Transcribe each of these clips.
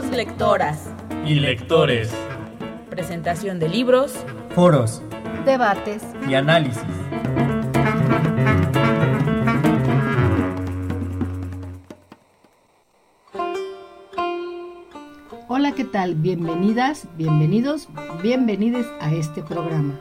Somos lectoras y lectores. Presentación de libros, foros, debates y análisis. Hola, ¿qué tal? Bienvenidas, bienvenidos, bienvenides a este programa.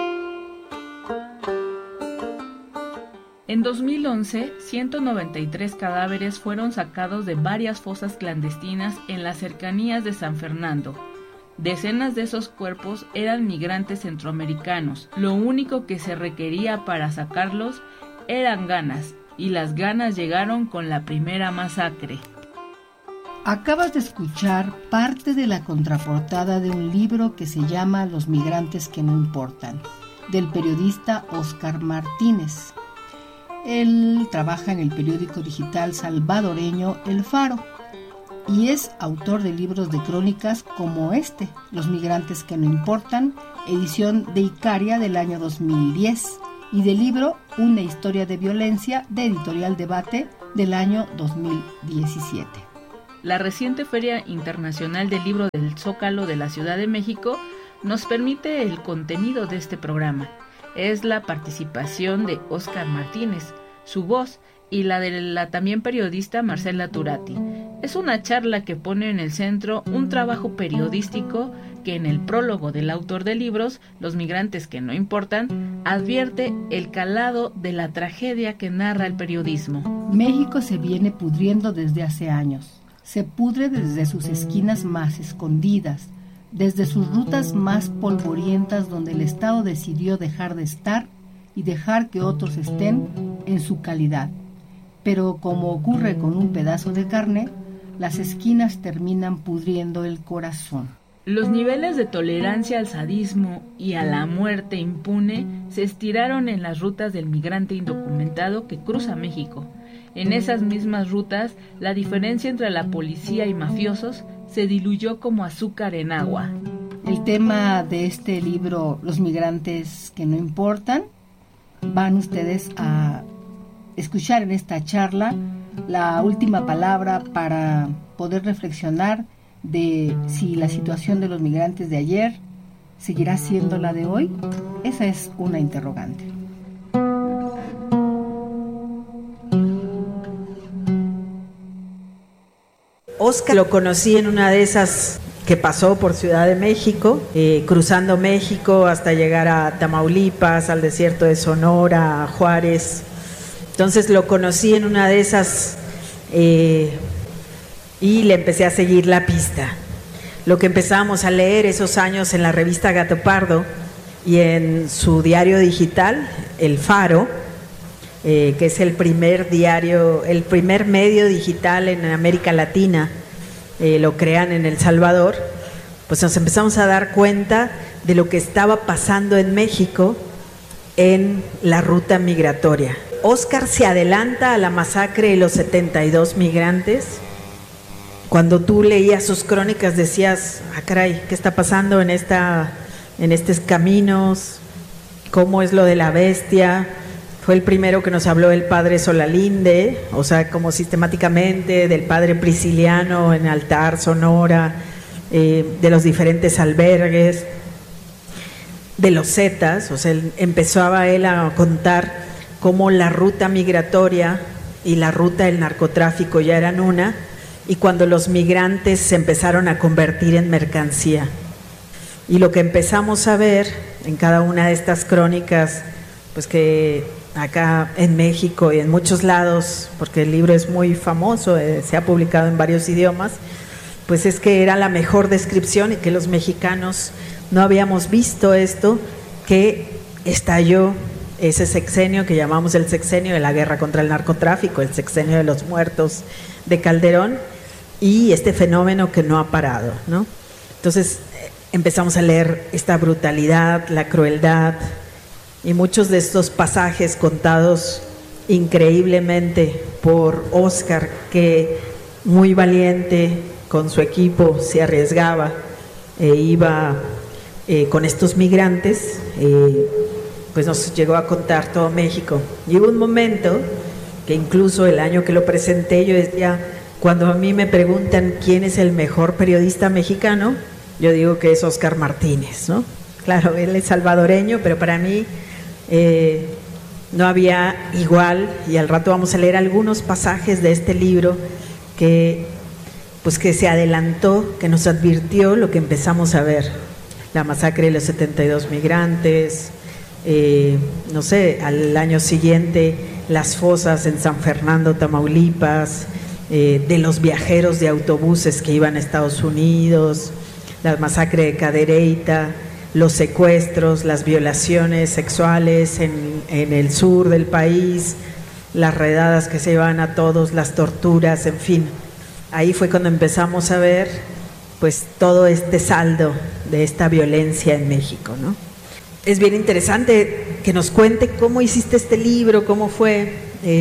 En 2011, 193 cadáveres fueron sacados de varias fosas clandestinas en las cercanías de San Fernando. Decenas de esos cuerpos eran migrantes centroamericanos. Lo único que se requería para sacarlos eran ganas, y las ganas llegaron con la primera masacre. Acabas de escuchar parte de la contraportada de un libro que se llama Los migrantes que no importan, del periodista Óscar Martínez. Él trabaja en el periódico digital salvadoreño El Faro y es autor de libros de crónicas como este, Los migrantes que no importan, edición de Icaria del año 2010, y del libro Una historia de violencia, de Editorial Debate del año 2017. La reciente Feria Internacional del Libro del Zócalo de la Ciudad de México nos permite el contenido de este programa. Es la participación de Óscar Martínez, su voz, y la de la también periodista Marcela Turati. Es una charla que pone en el centro un trabajo periodístico que en el prólogo del autor de libros, Los migrantes que no importan, advierte el calado de la tragedia que narra el periodismo. México se viene pudriendo desde hace años. Se pudre desde sus esquinas más escondidas, desde sus rutas más polvorientas donde el Estado decidió dejar de estar y dejar que otros estén en su calidad. Pero como ocurre con un pedazo de carne, las esquinas terminan pudriendo el corazón. Los niveles de tolerancia al sadismo y a la muerte impune se estiraron en las rutas del migrante indocumentado que cruza México. En esas mismas rutas, la diferencia entre la policía y mafiosos se diluyó como azúcar en agua. El tema de este libro, Los migrantes que no importan, van ustedes a escuchar en esta charla la última palabra para poder reflexionar de si la situación de los migrantes de ayer seguirá siendo la de hoy. Esa es una interrogante. Óscar lo conocí en una de esas que pasó por Ciudad de México, cruzando México hasta llegar a Tamaulipas, al desierto de Sonora, a Juárez. Entonces lo conocí en una de esas y le empecé a seguir la pista. Lo que empezábamos a leer esos años en la revista Gato Pardo y en su diario digital, El Faro, que es el primer diario, el primer medio digital en América Latina, lo crean en El Salvador, pues nos empezamos a dar cuenta de lo que estaba pasando en México en la ruta migratoria. Óscar se adelanta a la masacre de los 72 migrantes. Cuando tú leías sus crónicas decías, caray, ¿qué está pasando en estos caminos? ¿Cómo es lo de la bestia? Fue el primero que nos habló el padre Solalinde, o sea, como sistemáticamente, del padre Prisciliano en Altar, Sonora, de los diferentes albergues, de los Zetas. O sea, empezaba él a contar cómo la ruta migratoria y la ruta del narcotráfico ya eran una, y cuando los migrantes se empezaron a convertir en mercancía. Y lo que empezamos a ver en cada una de estas crónicas, pues que acá en México y en muchos lados, porque el libro es muy famoso, se ha publicado en varios idiomas, pues es que era la mejor descripción y que los mexicanos no habíamos visto esto, que estalló ese sexenio que llamamos el sexenio de la guerra contra el narcotráfico, el sexenio de los muertos de Calderón, y este fenómeno que no ha parado, ¿no? Entonces empezamos a leer esta brutalidad, la crueldad, y muchos de estos pasajes contados increíblemente por Óscar, que muy valiente con su equipo se arriesgaba e iba con estos migrantes, pues nos llegó a contar todo México. Y hubo un momento que incluso el año que lo presenté yo decía, Cuando a mí me preguntan quién es el mejor periodista mexicano, yo digo que es Óscar Martínez, ¿no? Claro, él es salvadoreño, pero para mí no había igual, y al rato vamos a leer algunos pasajes de este libro que se adelantó, que nos advirtió lo que empezamos a ver, la masacre de los 72 migrantes, no sé, al año siguiente las fosas en San Fernando, Tamaulipas, de los viajeros de autobuses que iban a Estados Unidos, la masacre de Cadereyta, los secuestros, las violaciones sexuales en el sur del país, las redadas que se llevaban a todos, las torturas, en fin. Ahí fue cuando empezamos a ver pues todo este saldo de esta violencia en México, ¿no? Es bien interesante que nos cuente cómo hiciste este libro, cómo fue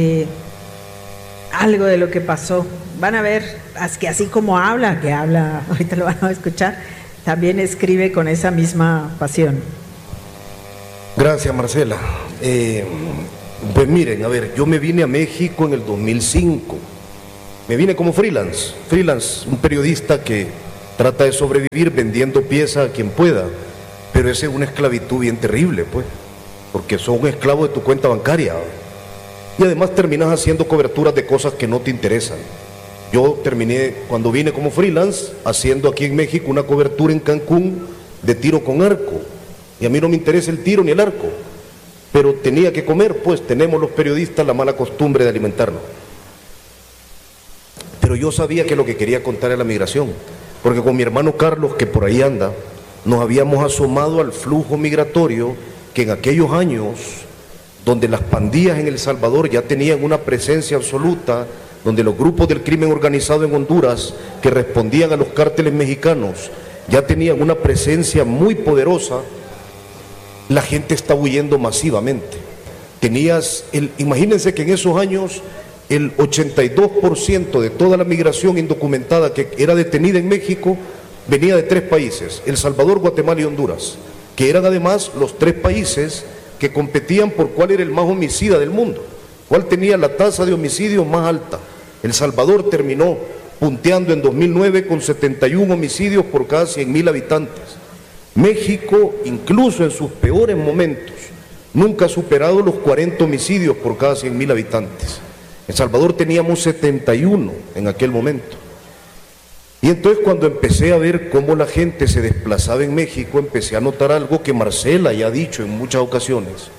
algo de lo que pasó. Van a ver que así como que habla, ahorita lo van a escuchar, también escribe con esa misma pasión. Gracias, Marcela. Pues miren, a ver, yo me vine a México en el 2005. Me vine como freelance, un periodista que trata de sobrevivir vendiendo piezas a quien pueda, pero esa es una esclavitud bien terrible, pues, porque sos un esclavo de tu cuenta bancaria y además terminas haciendo coberturas de cosas que no te interesan. Yo terminé, cuando vine como freelance, haciendo aquí en México una cobertura en Cancún de tiro con arco, y a mí no me interesa el tiro ni el arco, pero tenía que comer, pues tenemos los periodistas la mala costumbre de alimentarnos. Pero yo sabía que lo que quería contar era la migración, porque con mi hermano Carlos, que por ahí anda, nos habíamos asomado al flujo migratorio que en aquellos años, donde las pandillas en El Salvador ya tenían una presencia absoluta, donde los grupos del crimen organizado en Honduras, que respondían a los cárteles mexicanos, ya tenían una presencia muy poderosa, la gente estaba huyendo masivamente. Imagínense que en esos años el 82% de toda la migración indocumentada que era detenida en México venía de 3 países, El Salvador, Guatemala y Honduras, que eran además los 3 países que competían por cuál era el más homicida del mundo, cuál tenía la tasa de homicidio más alta. El Salvador terminó punteando en 2009 con 71 homicidios por cada 100.000 habitantes. México, incluso en sus peores momentos, nunca ha superado los 40 homicidios por cada 100.000 habitantes. En Salvador teníamos 71 en aquel momento. Y entonces cuando empecé a ver cómo la gente se desplazaba en México, empecé a notar algo que Marcela ya ha dicho en muchas ocasiones,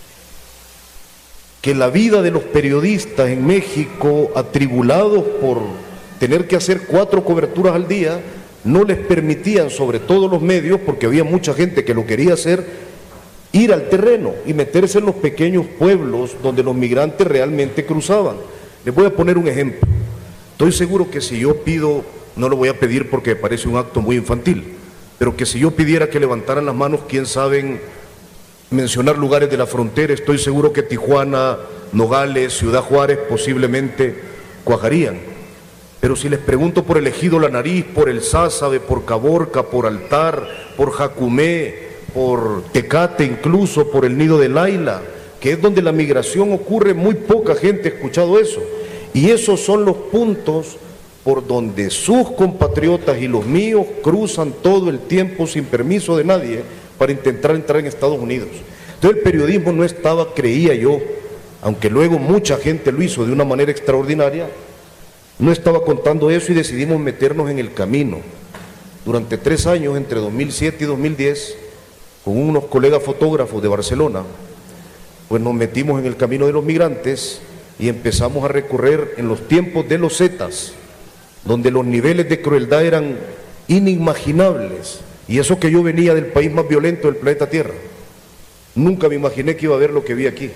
que la vida de los periodistas en México, atribulados por tener que hacer 4 coberturas al día, no les permitían, sobre todo los medios, porque había mucha gente que lo quería hacer, ir al terreno y meterse en los pequeños pueblos donde los migrantes realmente cruzaban. Les voy a poner un ejemplo. Estoy seguro que si yo pido, no lo voy a pedir porque me parece un acto muy infantil, pero que si yo pidiera que levantaran las manos, ¿quién saben mencionar lugares de la frontera? Estoy seguro que Tijuana, Nogales, Ciudad Juárez posiblemente cuajarían. Pero si les pregunto por el Ejido La Nariz, por el Sázabe, por Caborca, por Altar, por Jacumé, por Tecate, incluso por el Nido de Laila, que es donde la migración ocurre, muy poca gente ha escuchado eso. Y esos son los puntos por donde sus compatriotas y los míos cruzan todo el tiempo sin permiso de nadie para intentar entrar en Estados Unidos. Entonces el periodismo no estaba, creía yo, aunque luego mucha gente lo hizo de una manera extraordinaria, no estaba contando eso y decidimos meternos en el camino. Durante 3 años, entre 2007 y 2010, con unos colegas fotógrafos de Barcelona, pues nos metimos en el camino de los migrantes y empezamos a recorrer en los tiempos de los Zetas, donde los niveles de crueldad eran inimaginables, y eso que yo venía del país más violento del planeta Tierra. Nunca me imaginé que iba a ver lo que vi aquí.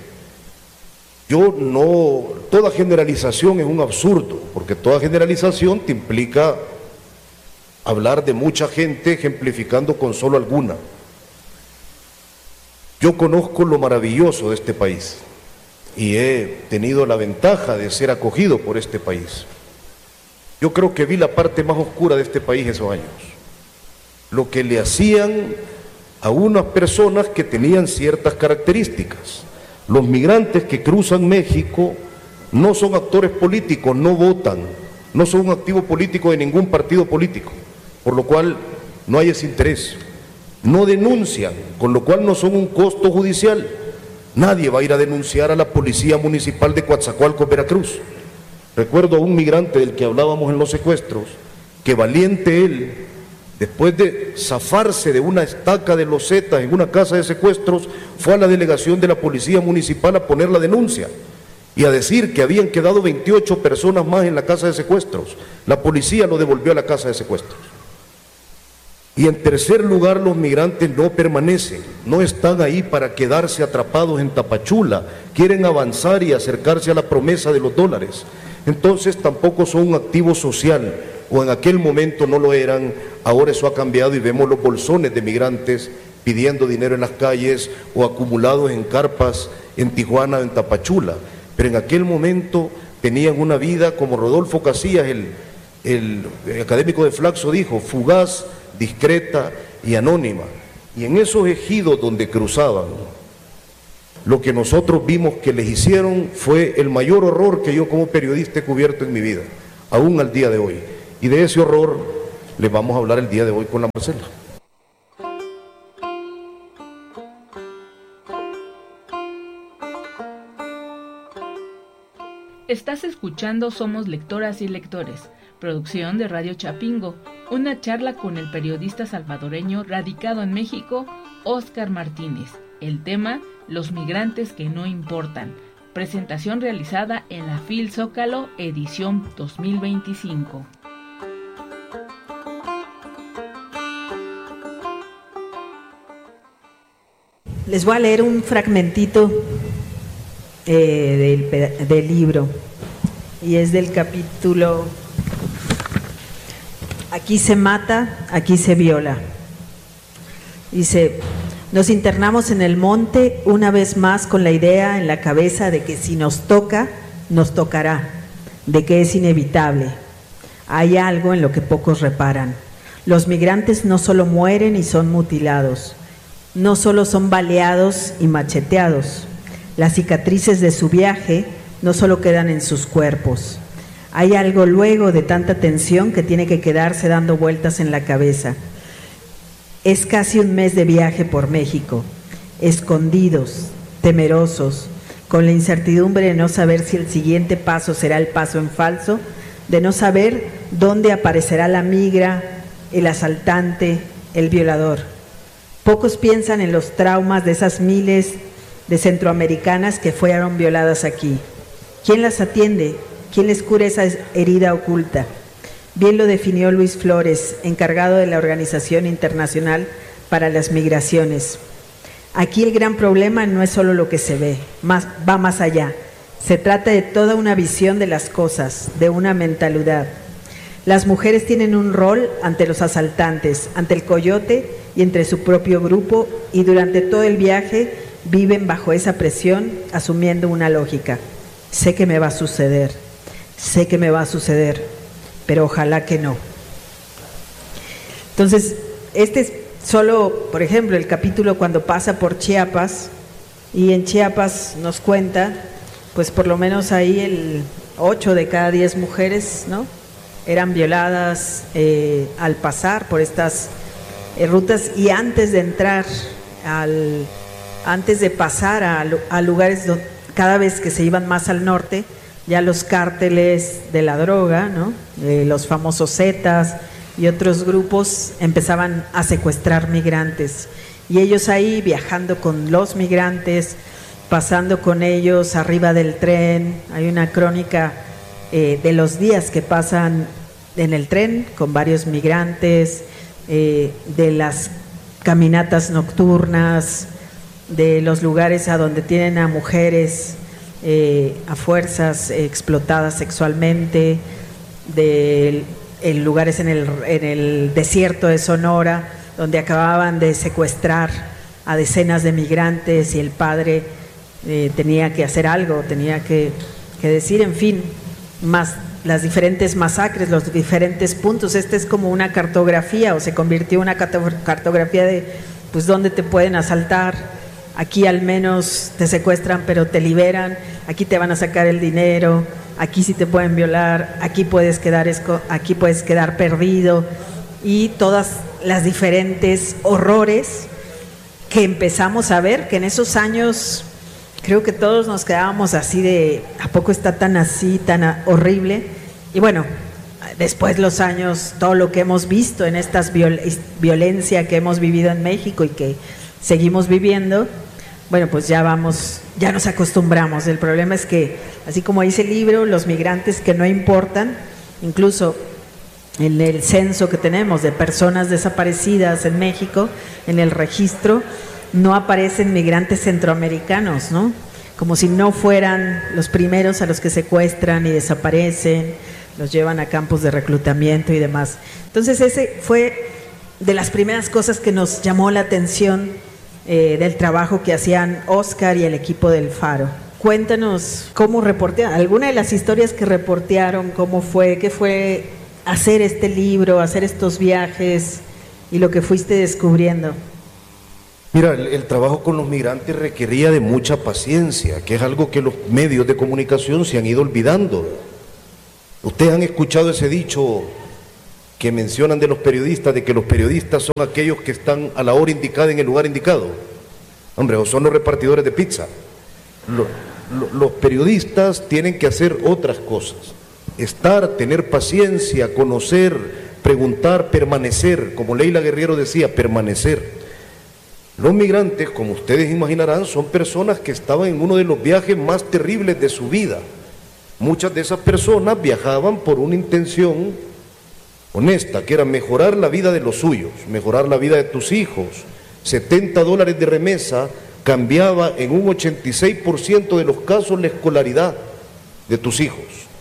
Toda generalización es un absurdo, porque toda generalización te implica hablar de mucha gente ejemplificando con solo alguna. Yo conozco lo maravilloso de este país y he tenido la ventaja de ser acogido por este país. Yo creo que vi la parte más oscura de este país esos años, lo que le hacían a unas personas que tenían ciertas características. Los migrantes que cruzan México no son actores políticos, no votan, no son un activo político de ningún partido político, por lo cual no hay ese interés. No denuncian, con lo cual no son un costo judicial. Nadie va a ir a denunciar a la Policía Municipal de Coatzacoalcos, Veracruz. Recuerdo a un migrante del que hablábamos en los secuestros, que valiente él, después de zafarse de una estaca de losetas en una casa de secuestros, fue a la delegación de la Policía Municipal a poner la denuncia y a decir que habían quedado 28 personas más en la casa de secuestros. La policía lo devolvió a la casa de secuestros. Y en tercer lugar, los migrantes no permanecen, no están ahí para quedarse atrapados en Tapachula, quieren avanzar y acercarse a la promesa de los dólares. Entonces tampoco son un activo social, o en aquel momento no lo eran. Ahora eso ha cambiado y vemos los bolsones de migrantes pidiendo dinero en las calles o acumulados en carpas en Tijuana o en Tapachula. Pero en aquel momento tenían una vida, como Rodolfo Casillas, el académico de Flaxo, dijo, fugaz, discreta y anónima. Y en esos ejidos donde cruzaban, lo que nosotros vimos que les hicieron fue el mayor horror que yo como periodista he cubierto en mi vida, aún al día de hoy. Y de ese horror les vamos a hablar el día de hoy con la Marcela. Estás escuchando Somos Lectoras y Lectores, producción de Radio Chapingo, una charla con el periodista salvadoreño radicado en México, Óscar Martínez. El tema, los migrantes que no importan. Presentación realizada en la FIL Zócalo, edición 2025. Les voy a leer un fragmentito del libro, y es del capítulo Aquí se mata, aquí se viola. Dice: nos internamos en el monte una vez más con la idea en la cabeza de que si nos toca, nos tocará, de que es inevitable. Hay algo en lo que pocos reparan. Los migrantes no solo mueren y son mutilados, no solo son baleados y macheteados. Las cicatrices de su viaje no solo quedan en sus cuerpos. Hay algo luego de tanta tensión que tiene que quedarse dando vueltas en la cabeza. Es casi un mes de viaje por México, escondidos, temerosos, con la incertidumbre de no saber si el siguiente paso será el paso en falso, de no saber dónde aparecerá la migra, el asaltante, el violador. Pocos piensan en los traumas de esas miles de centroamericanas que fueron violadas aquí. ¿Quién las atiende? ¿Quién les cura esa herida oculta? Bien lo definió Luis Flores, encargado de la Organización Internacional para las Migraciones. Aquí el gran problema no es solo lo que se ve, va más allá. Se trata de toda una visión de las cosas, de una mentalidad. Las mujeres tienen un rol ante los asaltantes, ante el coyote y entre su propio grupo, y durante todo el viaje viven bajo esa presión, asumiendo una lógica. Sé que me va a suceder, pero ojalá que no. Entonces, este es solo, por ejemplo, el capítulo cuando pasa por Chiapas, y en Chiapas nos cuenta, pues por lo menos ahí el 8 de cada 10 mujeres, ¿no?, eran violadas al pasar por estas rutas, y antes de entrar, antes de pasar a lugares donde cada vez que se iban más al norte, ya los cárteles de la droga, ¿no?, los famosos Zetas y otros grupos empezaban a secuestrar migrantes, y ellos ahí viajando con los migrantes, pasando con ellos arriba del tren. Hay una crónica de los días que pasan en el tren con varios migrantes, de las caminatas nocturnas, de los lugares a donde tienen a mujeres a fuerzas explotadas sexualmente, de lugares en el desierto de Sonora, donde acababan de secuestrar a decenas de migrantes, y el padre tenía que hacer algo, tenía que decir, en fin, más las diferentes masacres, los diferentes puntos. Este es como una cartografía, o se convirtió en una cartografía de pues dónde te pueden asaltar. Aquí al menos te secuestran pero te liberan, aquí te van a sacar el dinero, aquí sí te pueden violar, aquí puedes quedar perdido, y todas las diferentes horrores que empezamos a ver, que en esos años creo que todos nos quedábamos así de, ¿a poco está tan así, tan horrible? Y bueno, después los años, todo lo que hemos visto en estas violencia que hemos vivido en México y que seguimos viviendo, bueno, pues ya nos acostumbramos. El problema es que, así como dice el libro, los migrantes que no importan, incluso en el censo que tenemos de personas desaparecidas en México, en el registro, no aparecen migrantes centroamericanos, ¿no? Como si no fueran los primeros a los que secuestran y desaparecen, los llevan a campos de reclutamiento y demás. Entonces ese fue de las primeras cosas que nos llamó la atención del trabajo que hacían Óscar y el equipo del Faro. Cuéntanos cómo reportearon, alguna de las historias que reportearon, cómo fue, qué fue hacer este libro, hacer estos viajes y lo que fuiste descubriendo. Mira, el trabajo con los migrantes requería de mucha paciencia, que es algo que los medios de comunicación se han ido olvidando. Ustedes han escuchado ese dicho que mencionan de los periodistas, de que los periodistas son aquellos que están a la hora indicada en el lugar indicado. Hombre, o son los repartidores de pizza. Los periodistas tienen que hacer otras cosas. Estar, tener paciencia, conocer, preguntar, permanecer, como Leila Guerriero decía, permanecer. Los migrantes, como ustedes imaginarán, son personas que estaban en uno de los viajes más terribles de su vida. Muchas de esas personas viajaban por una intención honesta, que era mejorar la vida de los suyos, mejorar la vida de tus hijos. $70 de remesa cambiaba en un 86% de los casos la escolaridad de tus hijos.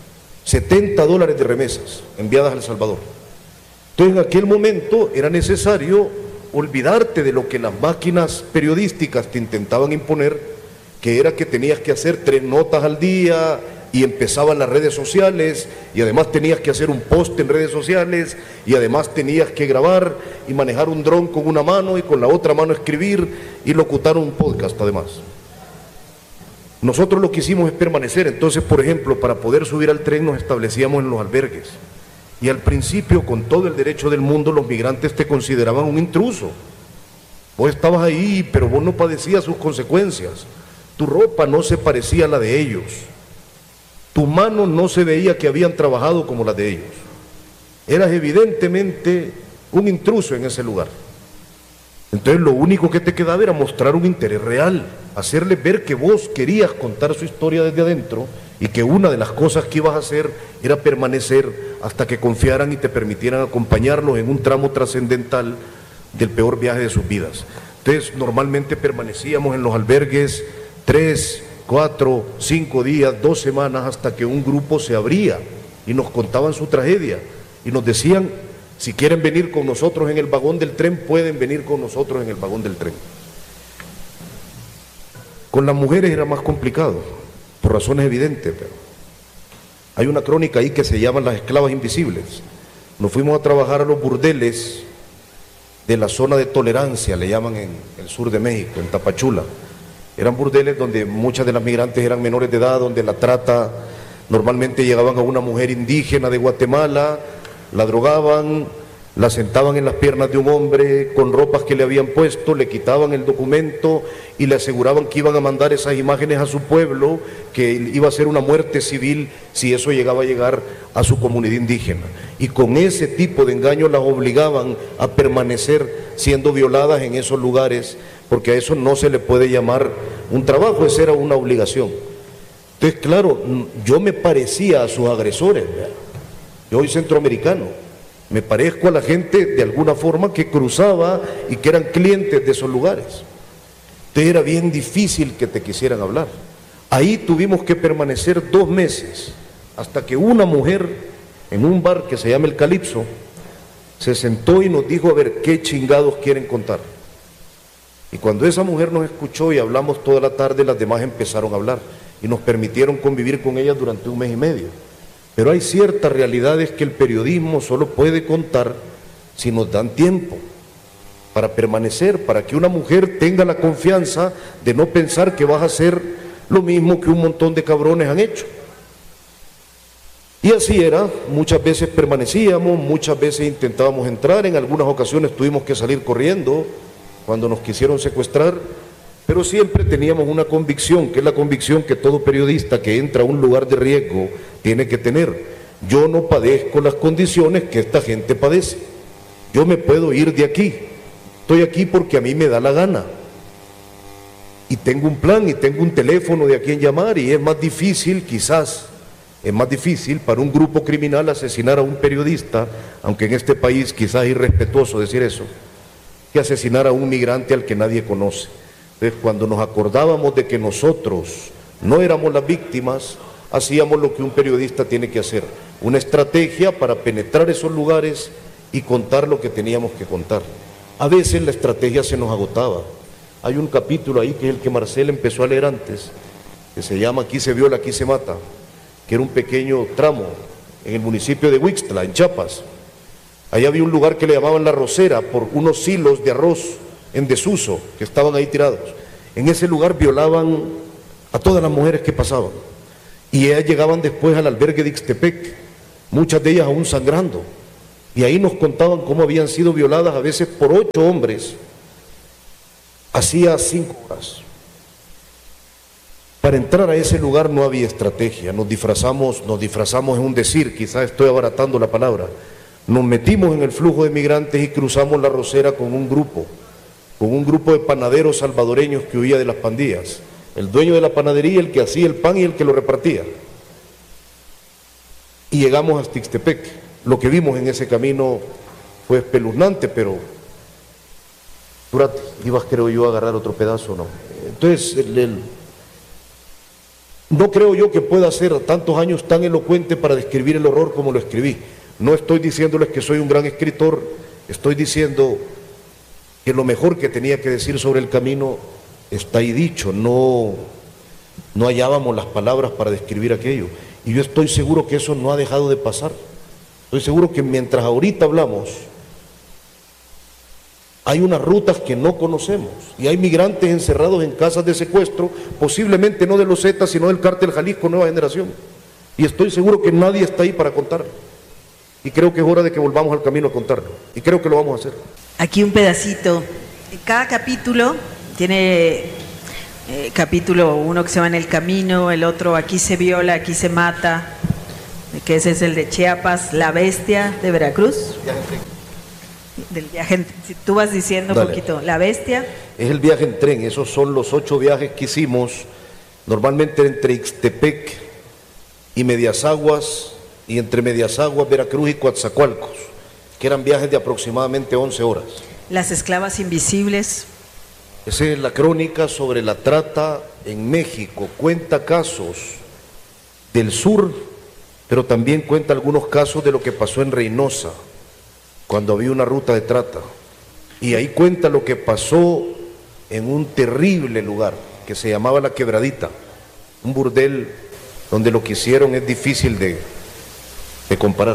$70 de remesas enviadas a El Salvador. Entonces en aquel momento era necesario olvidarte de lo que las máquinas periodísticas te intentaban imponer, que era que tenías que hacer 3 notas al día y empezaban las redes sociales, y además tenías que hacer un post en redes sociales, y además tenías que grabar y manejar un dron con una mano y con la otra mano escribir y locutar un podcast además. Nosotros lo que hicimos es permanecer. Entonces, por ejemplo, para poder subir al tren nos establecíamos en los albergues, y al principio, con todo el derecho del mundo, los migrantes te consideraban un intruso. Vos estabas ahí, pero vos no padecías sus consecuencias. Tu ropa no se parecía a la de ellos, tu mano no se veía que habían trabajado como las de ellos. Eras evidentemente un intruso en ese lugar. Entonces lo único que te quedaba era mostrar un interés real, hacerles ver que vos querías contar su historia desde adentro, y que una de las cosas que ibas a hacer era permanecer hasta que confiaran y te permitieran acompañarlos en un tramo trascendental del peor viaje de sus vidas. Entonces normalmente permanecíamos en los albergues 3, 4, 5 días, 2 semanas, hasta que un grupo se abría y nos contaban su tragedia y nos decían: si quieren venir con nosotros en el vagón del tren, pueden venir con nosotros en el vagón del tren. Con las mujeres era más complicado, por razones evidentes, pero hay una crónica ahí que se llama Las Esclavas Invisibles. Nos fuimos a trabajar a los burdeles de la zona de tolerancia, le llaman en el sur de México, en Tapachula. Eran burdeles donde muchas de las migrantes eran menores de edad, donde la trata, normalmente llegaban a una mujer indígena de Guatemala, la drogaban, la sentaban en las piernas de un hombre con ropas que le habían puesto, le quitaban el documento y le aseguraban que iban a mandar esas imágenes a su pueblo, que iba a ser una muerte civil si eso llegaba a llegar a su comunidad indígena. Y con ese tipo de engaños las obligaban a permanecer siendo violadas en esos lugares, porque a eso no se le puede llamar un trabajo, esa era una obligación. Entonces, claro, yo me parecía a sus agresores, ¿verdad? Yo soy centroamericano, me parezco a la gente de alguna forma que cruzaba y que eran clientes de esos lugares. Entonces era bien difícil que te quisieran hablar. Ahí tuvimos que permanecer 2 meses, hasta que una mujer en un bar que se llama El Calipso se sentó y nos dijo: a ver, ¿qué chingados quieren contar? Y cuando esa mujer nos escuchó y hablamos toda la tarde, las demás empezaron a hablar y nos permitieron convivir con ellas durante 1 mes y medio. Pero hay ciertas realidades que el periodismo solo puede contar si nos dan tiempo para permanecer, para que una mujer tenga la confianza de no pensar que vas a hacer lo mismo que un montón de cabrones han hecho. Y así era, muchas veces permanecíamos, muchas veces intentábamos entrar, en algunas ocasiones tuvimos que salir corriendo cuando nos quisieron secuestrar, pero siempre teníamos una convicción, que es la convicción que todo periodista que entra a un lugar de riesgo tiene que tener. Yo no padezco las condiciones que esta gente padece. Yo me puedo ir de aquí. Estoy aquí porque a mí me da la gana. Y tengo un plan y tengo un teléfono de a quien llamar, y es más difícil, quizás, es más difícil para un grupo criminal asesinar a un periodista, aunque en este país quizás es irrespetuoso decir eso, que asesinar a un migrante al que nadie conoce. Entonces, cuando nos acordábamos de que nosotros no éramos las víctimas, hacíamos lo que un periodista tiene que hacer, una estrategia para penetrar esos lugares y contar lo que teníamos que contar. A veces la estrategia se nos agotaba. Hay un capítulo ahí que es el que Marcel empezó a leer antes, que se llama Aquí se viola, aquí se mata, que era un pequeño tramo en el municipio de Huixtla, en Chiapas. Allá había un lugar que le llamaban La Rosera por unos silos de arroz en desuso que estaban ahí tirados. En ese lugar violaban a todas las mujeres que pasaban, y ellas llegaban después al albergue de Ixtepec, muchas de ellas aún sangrando, y ahí nos contaban cómo habían sido violadas a veces por 8 hombres, hacía 5 horas. Para entrar a ese lugar no había estrategia, nos disfrazamos es un decir, quizás estoy abaratando la palabra, nos metimos en el flujo de migrantes y cruzamos La Rosera con un grupo de panaderos salvadoreños que huía de las pandillas, el dueño de la panadería, el que hacía el pan y el que lo repartía. Y llegamos hasta Ixtepec. Lo que vimos en ese camino fue espeluznante, pero Durate, ibas, creo yo, a agarrar otro pedazo, ¿no? Entonces, no creo yo que pueda ser tantos años tan elocuente para describir el horror como lo escribí. No estoy diciéndoles que soy un gran escritor, estoy diciendo que lo mejor que tenía que decir sobre el camino está ahí dicho, no hallábamos las palabras para describir aquello. Y yo estoy seguro que eso no ha dejado de pasar. Estoy seguro que mientras ahorita hablamos, hay unas rutas que no conocemos y hay migrantes encerrados en casas de secuestro, posiblemente no de los Zetas, sino del Cártel Jalisco Nueva Generación. Y estoy seguro que nadie está ahí para contarlo. Y creo que es hora de que volvamos al camino a contarlo. Y creo que lo vamos a hacer. Aquí un pedacito. Cada capítulo tiene capítulo uno que se llama En el Camino, el otro Aquí se viola, aquí se mata, que ese es el de Chiapas, La Bestia de Veracruz. Del viaje, si tú vas diciendo un poquito, La Bestia. Es el viaje en tren, esos son los 8 viajes que hicimos, normalmente entre Ixtepec y Medias Aguas, y entre Medias Aguas, Veracruz y Coatzacoalcos, que eran viajes de aproximadamente 11 horas. Las esclavas invisibles. Esa es la crónica sobre la trata en México, cuenta casos del sur, pero también cuenta algunos casos de lo que pasó en Reynosa, cuando había una ruta de trata, y ahí cuenta lo que pasó en un terrible lugar que se llamaba La Quebradita, un burdel donde lo que hicieron es difícil de comparar.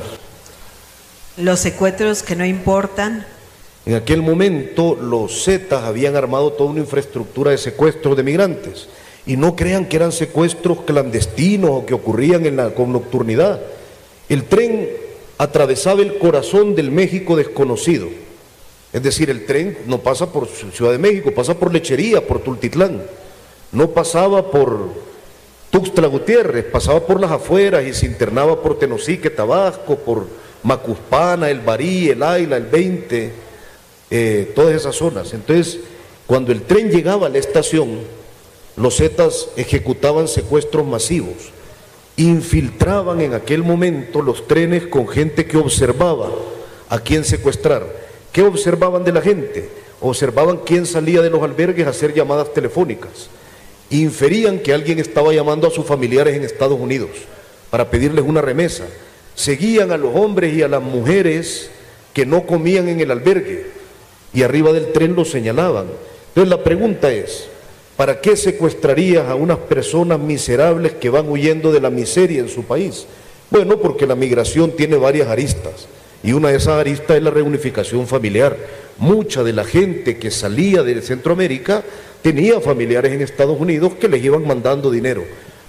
Los secuestros que no importan. En aquel momento los Zetas habían armado toda una infraestructura de secuestros de migrantes, y no crean que eran secuestros clandestinos o que ocurrían con nocturnidad. El tren atravesaba el corazón del México desconocido, es decir, el tren no pasa por Ciudad de México, pasa por Lechería, por Tultitlán, no pasaba por Tuxtla Gutiérrez, pasaba por las afueras y se internaba por Tenosique, Tabasco, por Macuspana, El Barí, El Ayla, El 20, todas esas zonas. Entonces, cuando el tren llegaba a la estación, los Zetas ejecutaban secuestros masivos, infiltraban en aquel momento los trenes con gente que observaba a quién secuestrar. ¿Qué observaban de la gente? Observaban quién salía de los albergues a hacer llamadas telefónicas. Inferían que alguien estaba llamando a sus familiares en Estados Unidos para pedirles una remesa. Seguían a los hombres y a las mujeres que no comían en el albergue y arriba del tren los señalaban. Entonces la pregunta es, ¿para qué secuestrarías a unas personas miserables que van huyendo de la miseria en su país? Bueno, porque la migración tiene varias aristas, y una de esas aristas es la reunificación familiar. Mucha de la gente que salía de Centroamérica tenía familiares en Estados Unidos que les iban mandando dinero.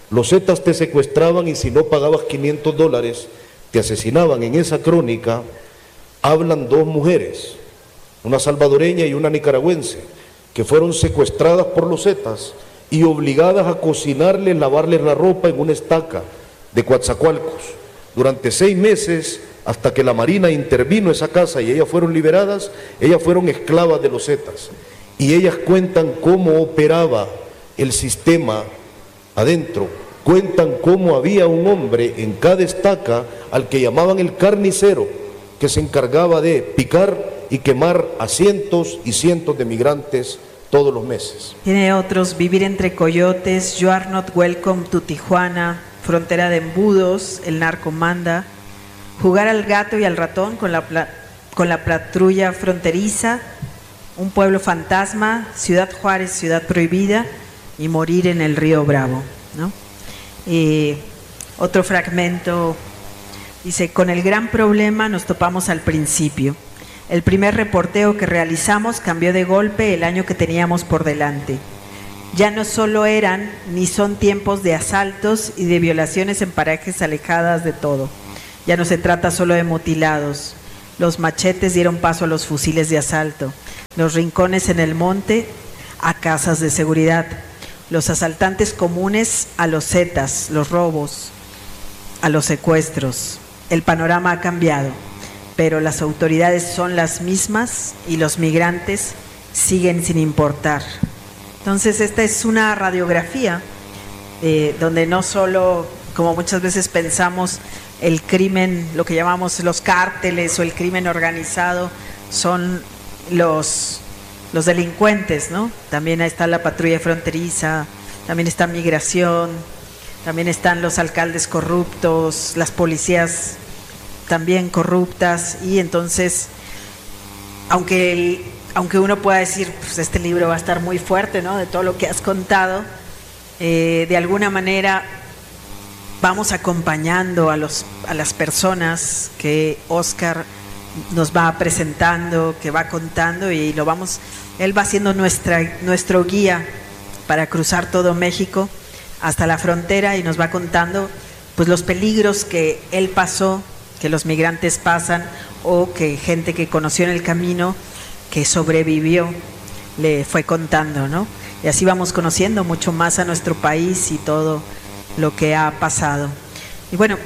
Los zetas te secuestraban y si no pagabas $500 te asesinaban. En esa crónica hablan dos mujeres, una salvadoreña y una nicaragüense, que fueron secuestradas por los zetas y obligadas a cocinarles, lavarles la ropa en una estaca de Coatzacoalcos durante 6 meses, hasta que la Marina intervino esa casa y ellas fueron liberadas. Ellas fueron esclavas de los zetas y ellas cuentan cómo operaba el sistema adentro, cuentan cómo había un hombre en cada estaca al que llamaban el carnicero, que se encargaba de picar y quemar a cientos y cientos de migrantes todos los meses. Tiene otros: vivir entre coyotes, You are not welcome to Tijuana, Frontera de embudos, El narco manda, Jugar al gato y al ratón con la patrulla fronteriza, Un pueblo fantasma, Ciudad Juárez, ciudad prohibida, y Morir en el río Bravo, ¿no? Otro fragmento dice: con el gran problema nos topamos al principio. El primer reporteo que realizamos cambió de golpe el año que teníamos por delante. Ya no solo eran ni son tiempos de asaltos y de violaciones en parajes alejadas de todo. Ya no se trata solo de mutilados. Los machetes dieron paso a los fusiles de asalto, los rincones en el monte a casas de seguridad, los asaltantes comunes a los zetas, los robos, a los secuestros. El panorama ha cambiado, pero las autoridades son las mismas y los migrantes siguen sin importar. Entonces esta es una radiografía donde no solo, como muchas veces pensamos, el crimen, lo que llamamos los cárteles o el crimen organizado, son los delincuentes, ¿no? También está la patrulla fronteriza, también está migración, también están los alcaldes corruptos, las policías también corruptas. Y entonces, aunque uno pueda decir, pues este libro va a estar muy fuerte, ¿no?, de todo lo que has contado, de alguna manera vamos acompañando a las personas que Óscar nos va presentando, que va contando, y él va siendo nuestro guía para cruzar todo México hasta la frontera, y nos va contando pues los peligros que él pasó, que los migrantes pasan, o que gente que conoció en el camino, que sobrevivió, le fue contando, ¿no? Y así vamos conociendo mucho más a nuestro país y todo lo que ha pasado. Y bueno,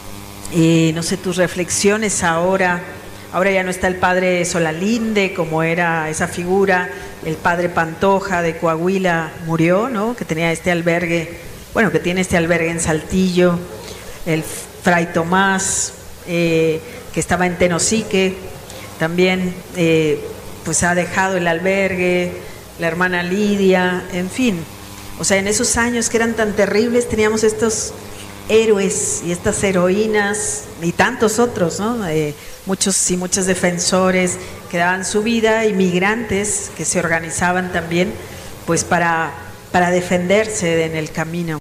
no sé, tus reflexiones ahora ya no está el padre Solalinde como era esa figura, el padre Pantoja de Coahuila murió, ¿no?, que tenía este albergue, que tiene este albergue en Saltillo, el fray Tomás, que estaba en Tenosique, también pues ha dejado el albergue, la hermana Lidia, en fin. O sea, en esos años que eran tan terribles teníamos estos héroes y estas heroínas y tantos otros, ¿no? Muchos y muchas defensores que daban su vida, y migrantes que se organizaban también pues para defenderse en el camino.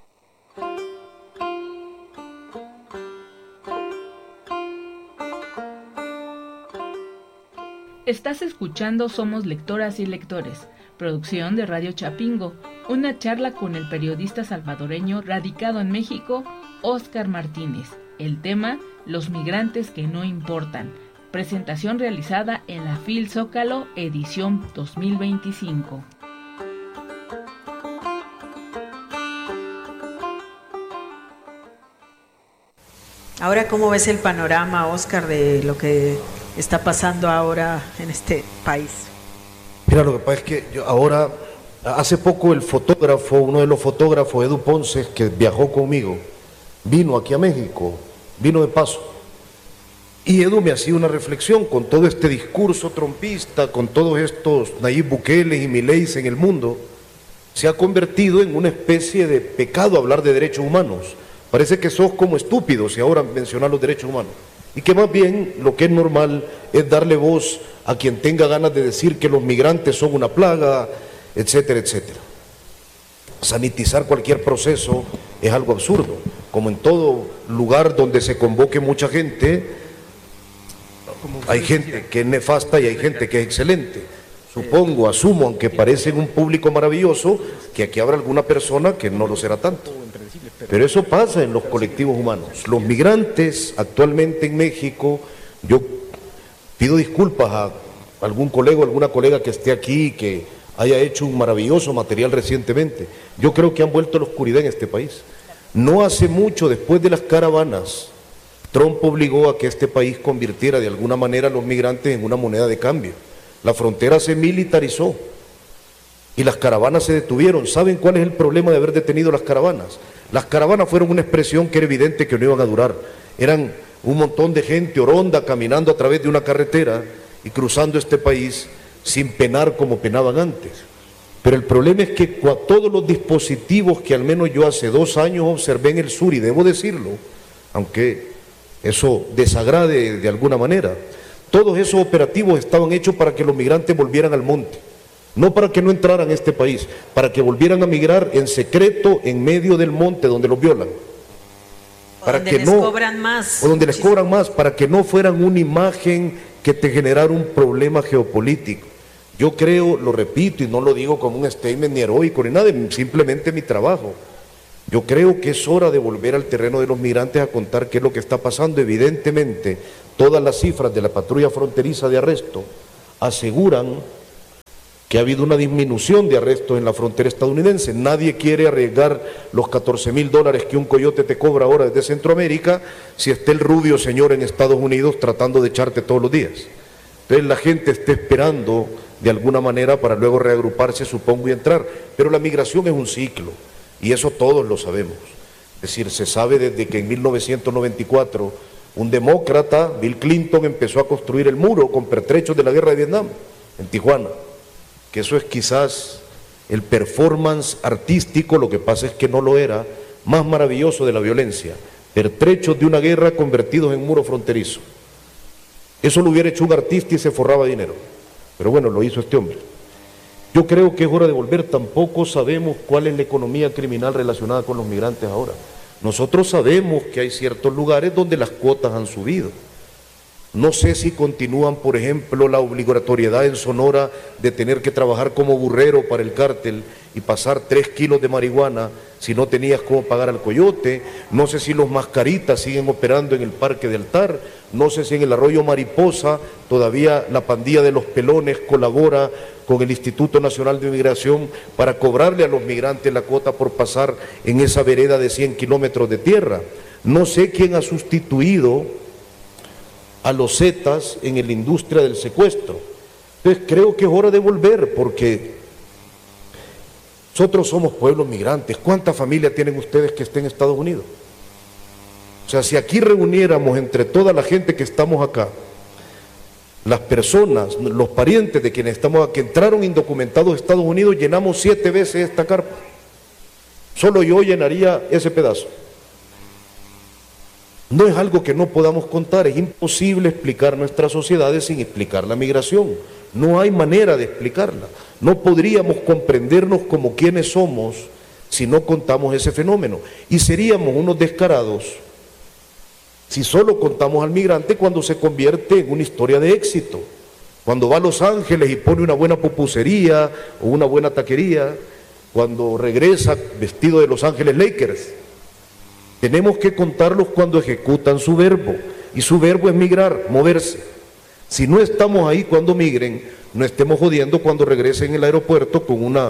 Estás escuchando Somos Lectoras y Lectores, producción de Radio Chapingo, una charla con el periodista salvadoreño radicado en México, Óscar Martínez. El tema: los migrantes que no importan. Presentación realizada en la FIL Zócalo, edición 2025. Ahora, ¿cómo ves el panorama, Óscar, de lo que está pasando ahora en este país? Mira, lo que pasa es que hace poco uno de los fotógrafos, Edu Ponce, que viajó conmigo, vino aquí a México, vino de paso. Y Edu me hacía una reflexión con todo este discurso trompista, con todos estos Nayib Bukele y Mileis en el mundo. Se ha convertido en una especie de pecado hablar de derechos humanos. Parece que sos como estúpido si ahora mencionas los derechos humanos. Y que más bien lo que es normal es darle voz a quien tenga ganas de decir que los migrantes son una plaga, etcétera, etcétera. Sanitizar cualquier proceso es algo absurdo. Como en todo lugar donde se convoque mucha gente, hay gente que es nefasta y hay gente que es excelente. Asumo, aunque parecen un público maravilloso, que aquí habrá alguna persona que no lo será tanto. Pero eso pasa en los colectivos humanos. Los migrantes actualmente en México, yo pido disculpas a algún colega o alguna colega que esté aquí, que haya hecho un maravilloso material recientemente. Yo creo que han vuelto a la oscuridad en este país. No hace mucho, después de las caravanas, Trump obligó a que este país convirtiera de alguna manera a los migrantes en una moneda de cambio. La frontera se militarizó y las caravanas se detuvieron. ¿Saben cuál es el problema de haber detenido las caravanas? Las caravanas fueron una expresión que era evidente que no iban a durar. Eran un montón de gente oronda caminando a través de una carretera y cruzando este país sin penar como penaban antes. Pero el problema es que todos los dispositivos que al menos yo hace 2 años observé en el sur, y debo decirlo, aunque eso desagrade de alguna manera, todos esos operativos estaban hechos para que los migrantes volvieran al monte. No para que no entraran a este país, para que volvieran a migrar en secreto en medio del monte donde los violan. Para donde les cobran más. O donde les cobran más, para que no fueran una imagen que te generara un problema geopolítico. Yo creo, lo repito y no lo digo como un statement ni heroico ni nada, simplemente mi trabajo. Yo creo que es hora de volver al terreno de los migrantes a contar qué es lo que está pasando. Evidentemente, todas las cifras de la patrulla fronteriza de arresto aseguran que ha habido una disminución de arrestos en la frontera estadounidense. Nadie quiere arriesgar los $14,000 que un coyote te cobra ahora desde Centroamérica si está el rubio señor en Estados Unidos tratando de echarte todos los días. Entonces la gente está esperando de alguna manera para luego reagruparse, supongo, y entrar. Pero la migración es un ciclo, y eso todos lo sabemos. Es decir, se sabe desde que en 1994 un demócrata, Bill Clinton, empezó a construir el muro con pertrechos de la guerra de Vietnam en Tijuana. Que eso es quizás el performance artístico, lo que pasa es que no lo era, más maravilloso de la violencia, pertrechos de una guerra convertidos en muro fronterizo. Eso lo hubiera hecho un artista y se forraba dinero, pero bueno, lo hizo este hombre. Yo creo que es hora de volver. Tampoco sabemos cuál es la economía criminal relacionada con los migrantes ahora. Nosotros sabemos que hay ciertos lugares donde las cuotas han subido. No sé si continúan, por ejemplo, la obligatoriedad en Sonora de tener que trabajar como burrero para el cártel y pasar 3 kilos de marihuana si no tenías cómo pagar al coyote. No sé si los mascaritas siguen operando en el Parque del Altar. No sé si en el Arroyo Mariposa todavía la pandilla de los pelones colabora con el Instituto Nacional de Migración para cobrarle a los migrantes la cuota por pasar en esa vereda de 100 kilómetros de tierra. No sé quién ha sustituido a los Zetas en la industria del secuestro. Entonces creo que es hora de volver, porque nosotros somos pueblos migrantes. ¿Cuánta familia tienen ustedes que estén en Estados Unidos? O sea, si aquí reuniéramos entre toda la gente que estamos acá, las personas, los parientes de quienes estamos acá, que entraron indocumentados a Estados Unidos, llenamos 7 veces esta carpa. Solo yo llenaría ese pedazo. No es algo que no podamos contar, es imposible explicar nuestras sociedades sin explicar la migración. No hay manera de explicarla. No podríamos comprendernos como quienes somos si no contamos ese fenómeno. Y seríamos unos descarados si solo contamos al migrante cuando se convierte en una historia de éxito. Cuando va a Los Ángeles y pone una buena pupusería o una buena taquería, cuando regresa vestido de Los Ángeles Lakers. Tenemos que contarlos cuando ejecutan su verbo, y su verbo es migrar, moverse. Si no estamos ahí cuando migren, no estemos jodiendo cuando regresen en el aeropuerto con un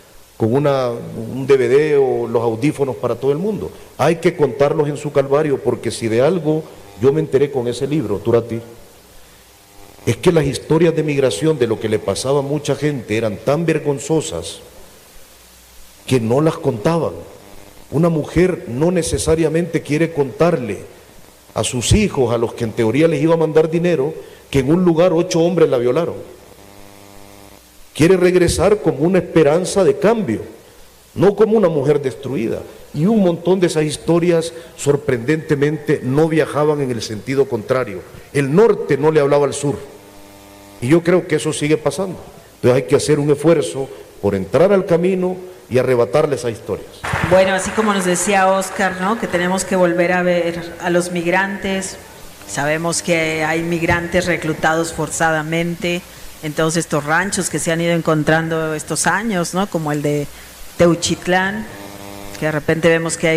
DVD o los audífonos para todo el mundo. Hay que contarlos en su calvario, porque si de algo yo me enteré con ese libro, Turati, es que las historias de migración de lo que le pasaba a mucha gente eran tan vergonzosas que no las contaban. Una mujer no necesariamente quiere contarle a sus hijos, a los que en teoría les iba a mandar dinero, que en un lugar 8 hombres la violaron. Quiere regresar como una esperanza de cambio, no como una mujer destruida. Y un montón de esas historias, sorprendentemente, no viajaban en el sentido contrario. El norte no le hablaba al sur. Y yo creo que eso sigue pasando. Entonces hay que hacer un esfuerzo por entrar al camino y arrebatarle esas historias. Bueno, así como nos decía Óscar, ¿no?, que tenemos que volver a ver a los migrantes. Sabemos que hay migrantes reclutados forzadamente en todos estos ranchos que se han ido encontrando estos años, ¿no?, como el de Teuchitlán, que de repente vemos que hay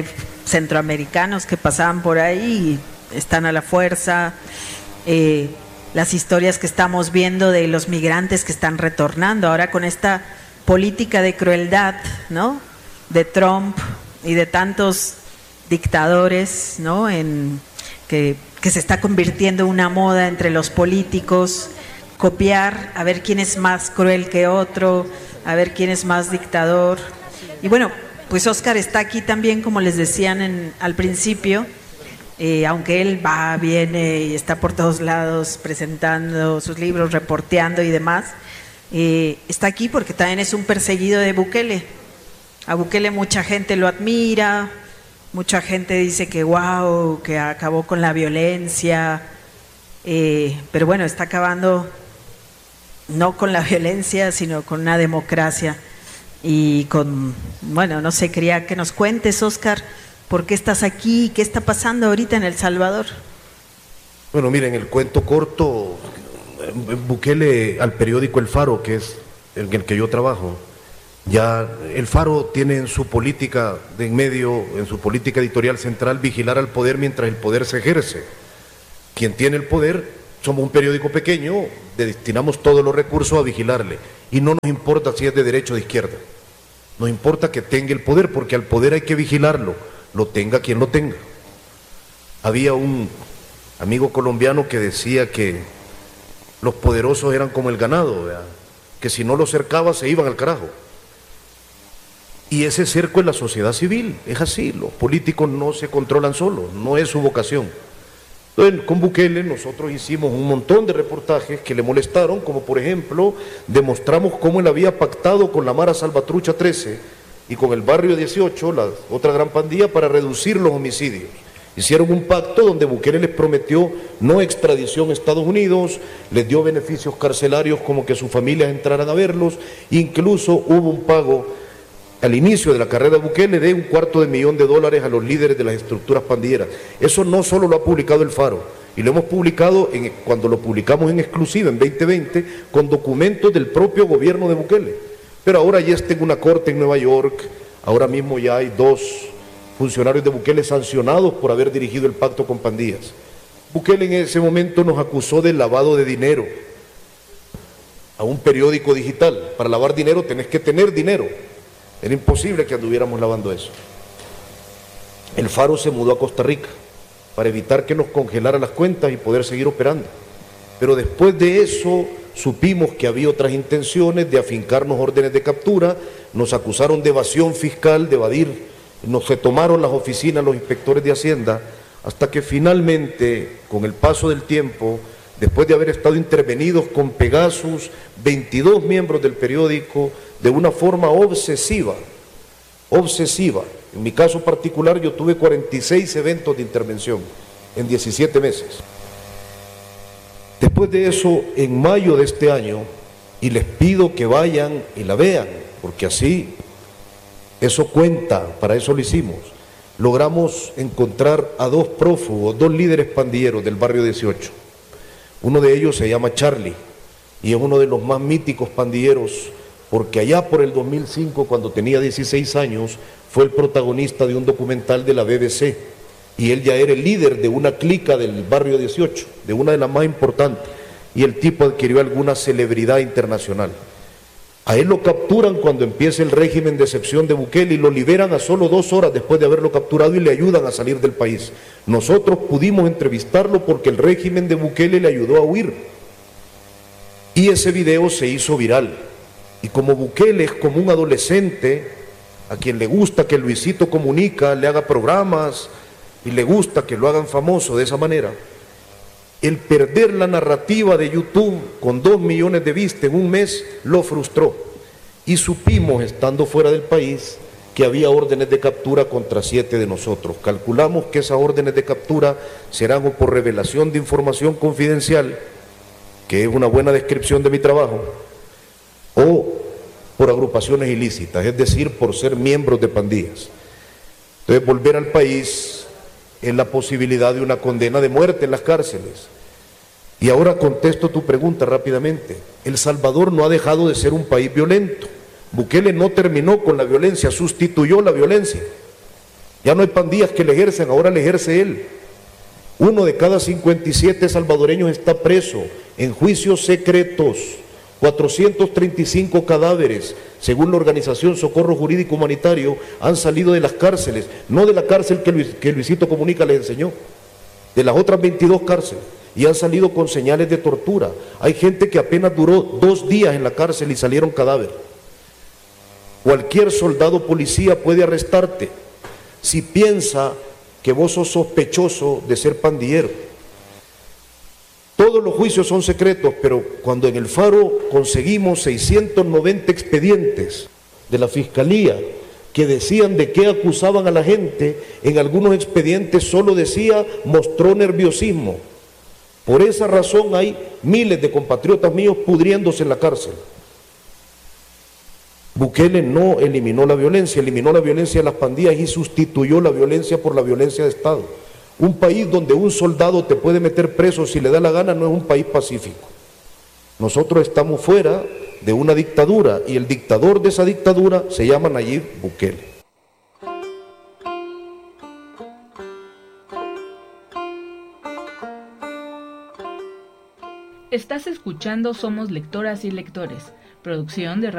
centroamericanos que pasaban por ahí y están a la fuerza. Las historias que estamos viendo de los migrantes que están retornando ahora con esta política de crueldad, ¿no?, de Trump y de tantos dictadores, ¿no?, que se está convirtiendo en una moda entre los políticos, copiar, a ver quién es más cruel que otro, a ver quién es más dictador. Y bueno, pues Óscar está aquí también, como les decían al principio, aunque él va, viene y está por todos lados presentando sus libros, reporteando y demás, está aquí porque también es un perseguido de Bukele. A Bukele mucha gente lo admira, mucha gente dice que wow, que acabó con la violencia, pero bueno, está acabando no con la violencia, sino con una democracia. Y bueno, no sé, quería que nos cuentes, Óscar, ¿por qué estás aquí? ¿Qué está pasando ahorita en El Salvador? Bueno, miren, el cuento corto, Bukele al periódico El Faro, que es en el que yo trabajo, ya El Faro tiene en su política de en medio, en su política editorial central, vigilar al poder mientras el poder se ejerce. Quien tiene el poder, somos un periódico pequeño, destinamos todos los recursos a vigilarle. Y no nos importa si es de derecha o de izquierda. Nos importa que tenga el poder, porque al poder hay que vigilarlo, lo tenga quien lo tenga. Había un amigo colombiano que decía que los poderosos eran como el ganado, ¿verdad?, que si no los cercaba se iban al carajo. Y ese cerco es la sociedad civil, es así, los políticos no se controlan solos, no es su vocación. Entonces, con Bukele nosotros hicimos un montón de reportajes que le molestaron, como por ejemplo, demostramos cómo él había pactado con la Mara Salvatrucha 13 y con el Barrio 18, la otra gran pandilla, para reducir los homicidios. Hicieron un pacto donde Bukele les prometió no extradición a Estados Unidos, les dio beneficios carcelarios como que sus familias entraran a verlos, incluso hubo un pago al inicio de la carrera de Bukele de $250,000 a los líderes de las estructuras pandilleras. Eso no solo lo ha publicado El Faro, y lo hemos publicado cuando lo publicamos en exclusiva en 2020 con documentos del propio gobierno de Bukele. Pero ahora ya está en una corte en Nueva York, ahora mismo ya hay 2 funcionarios de Bukele sancionados por haber dirigido el pacto con pandillas. Bukele en ese momento nos acusó de lavado de dinero a un periódico digital. Para lavar dinero tenés que tener dinero. Era imposible que anduviéramos lavando eso. El Faro se mudó a Costa Rica para evitar que nos congelaran las cuentas y poder seguir operando. Pero después de eso supimos que había otras intenciones de afincarnos órdenes de captura, nos acusaron de evasión fiscal, de evadir, nos retomaron las oficinas los inspectores de Hacienda, hasta que finalmente, con el paso del tiempo, después de haber estado intervenidos con Pegasus, 22 miembros del periódico, de una forma obsesiva. En mi caso particular yo tuve 46 eventos de intervención en 17 meses. Después de eso, en mayo de este año, y les pido que vayan y la vean, porque así, eso cuenta, para eso lo hicimos, logramos encontrar a 2 prófugos, 2 líderes pandilleros del Barrio 18. Uno de ellos se llama Charlie, y es uno de los más míticos pandilleros, porque allá por el 2005, cuando tenía 16 años, fue el protagonista de un documental de la BBC, y él ya era el líder de una clica del Barrio 18, de una de las más importantes, y el tipo adquirió alguna celebridad internacional. A él lo capturan cuando empieza el régimen de excepción de Bukele y lo liberan a solo 2 horas después de haberlo capturado y le ayudan a salir del país. Nosotros pudimos entrevistarlo porque el régimen de Bukele le ayudó a huir. Y ese video se hizo viral. Y como Bukele es como un adolescente a quien le gusta que Luisito Comunica le haga programas y le gusta que lo hagan famoso de esa manera, el perder la narrativa de YouTube con 2 millones de vistas en un mes lo frustró. Y supimos, estando fuera del país, que había órdenes de captura contra 7 de nosotros. Calculamos que esas órdenes de captura serán o por revelación de información confidencial, que es una buena descripción de mi trabajo, o por agrupaciones ilícitas, es decir, por ser miembros de pandillas. Entonces, volver al país es la posibilidad de una condena de muerte en las cárceles. Y ahora contesto tu pregunta rápidamente. El Salvador no ha dejado de ser un país violento. Bukele no terminó con la violencia, sustituyó la violencia. Ya no hay pandillas que le ejercen, ahora le ejerce él. 1 de cada 57 salvadoreños está preso en juicios secretos. 435 cadáveres, según la organización Socorro Jurídico Humanitario, han salido de las cárceles, no de la cárcel que Luisito Comunica les enseñó, de las otras 22 cárceles, y han salido con señales de tortura. Hay gente que apenas duró 2 días en la cárcel y salieron cadáveres. Cualquier soldado policía puede arrestarte si piensa que vos sos sospechoso de ser pandillero. Todos los juicios son secretos, pero cuando en el Faro conseguimos 690 expedientes de la Fiscalía que decían de qué acusaban a la gente, en algunos expedientes solo decía mostró nerviosismo. Por esa razón hay miles de compatriotas míos pudriéndose en la cárcel. Bukele no eliminó la violencia de las pandillas y sustituyó la violencia por la violencia de Estado. Un país donde un soldado te puede meter preso si le da la gana no es un país pacífico. Nosotros estamos fuera de una dictadura y el dictador de esa dictadura se llama Nayib Bukele. Estás escuchando Somos Lectoras y Lectores, producción de